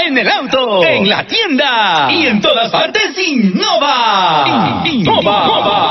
en el auto, en la tienda y en todas partes. Innova. Innova.